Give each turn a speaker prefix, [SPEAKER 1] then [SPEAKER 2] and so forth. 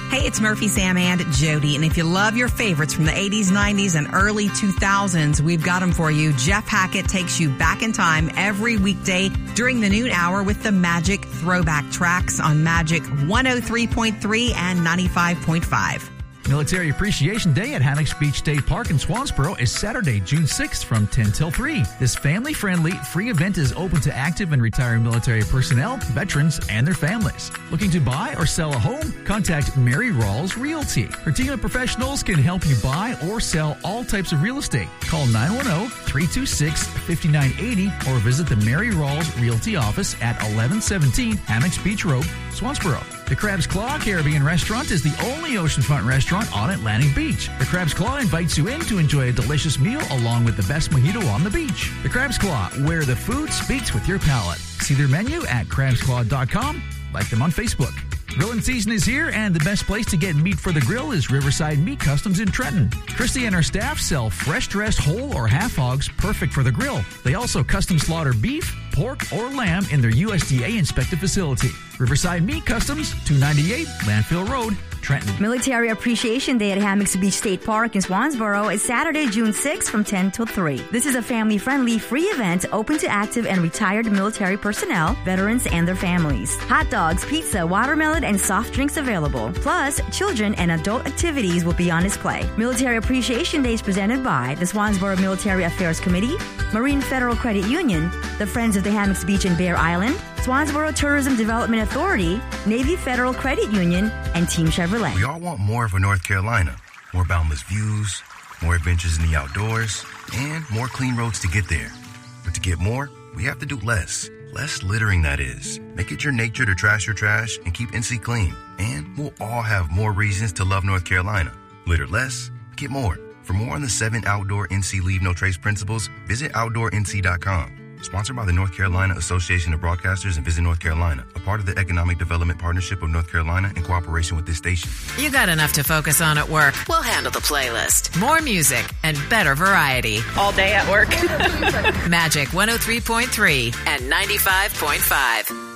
[SPEAKER 1] Hey, it's Murphy, Sam, and Jody. And if you love your favorites from the 80s, 90s, and early 2000s, we've got them for you. Jeff Hackett takes you back in time every weekday during the noon hour with the Magic Throwback Tracks on Magic 103.3 and 95.5.
[SPEAKER 2] Military Appreciation Day at Hammocks Beach State Park in Swansboro is Saturday, June 6th from 10 till 3. This family-friendly, free event is open to active and retired military personnel, veterans, and their families. Looking to buy or sell a home? Contact Mary Rawls Realty. Her team of professionals can help you buy or sell all types of real estate. Call 910-326-5980 or visit the Mary Rawls Realty office at 1117 Hammocks Beach Road, Swansboro. The Crab's Claw Caribbean Restaurant is the only oceanfront restaurant on Atlantic Beach. The Crab's Claw invites you in to enjoy a delicious meal along with the best mojito on the beach. The Crab's Claw, where the food speaks with your palate. See their menu at crabsclaw.com. Like them on Facebook. Grilling season is here, and the best place to get meat for the grill is Riverside Meat Customs in Trenton. Christy and her staff sell fresh-dressed whole or half hogs perfect for the grill. They also custom slaughter beef, pork, or lamb in their USDA-inspected facility. Riverside Meat Customs, 298 Landfill Road, Trenton.
[SPEAKER 3] Military Appreciation Day at Hammocks Beach State Park in Swansboro is Saturday, June 6th from 10 till 3. This is a family-friendly, free event open to active and retired military personnel, veterans, and their families. Hot dogs, pizza, watermelon, and soft drinks available. Plus, children and adult activities will be on display. Military Appreciation Day is presented by the Swansboro Military Affairs Committee, Marine Federal Credit Union, the Friends of the Hammocks Beach and Bear Island, Swansboro Tourism Development Authority, Navy Federal Credit Union, and Team Chevrolet.
[SPEAKER 4] We all want more for North Carolina. More boundless views, more adventures in the outdoors, and more clean roads to get there. But to get more, we have to do less. Less littering, that is. Make it your nature to trash your trash and keep NC clean. And we'll all have more reasons to love North Carolina. Litter less, get more. For more on the 7 outdoor NC Leave No Trace principles, visit OutdoorNC.com. Sponsored by the North Carolina Association of Broadcasters and Visit North Carolina, a part of the Economic Development Partnership of North Carolina in cooperation with this station.
[SPEAKER 5] You got enough to focus on at work. We'll handle the playlist. More music and better variety.
[SPEAKER 6] All day at work.
[SPEAKER 5] Magic 103.3 and 95.5.